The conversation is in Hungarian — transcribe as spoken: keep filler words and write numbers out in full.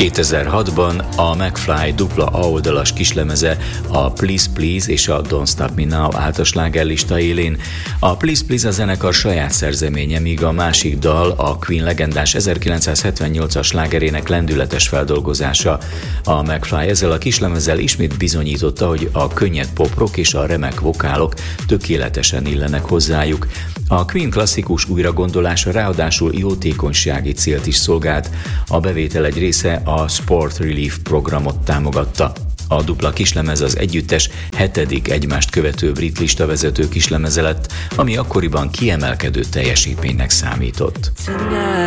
kétezer-hatban a McFly dupla A oldalas kislemeze a Please Please és a Don't Stop Me Now állt a slágerlista élén. A Please Please a zenekar saját szerzeménye, míg a másik dal a Queen legendás ezerkilencszázhetvennyolcas slágerének lendületes feldolgozása. A McFly ezzel a kislemezzel ismét bizonyította, hogy a könnyed pop-rock és a remek vokálok tökéletesen illenek hozzájuk. A Queen klasszikus újragondolása ráadásul jótékonysági célt is szolgált. A bevétel egy része a Sport Relief programot támogatta. A dupla kislemez az együttes hetedik egymást követő brit listavezető kislemeze lett, ami akkoriban kiemelkedő teljesítménynek számított.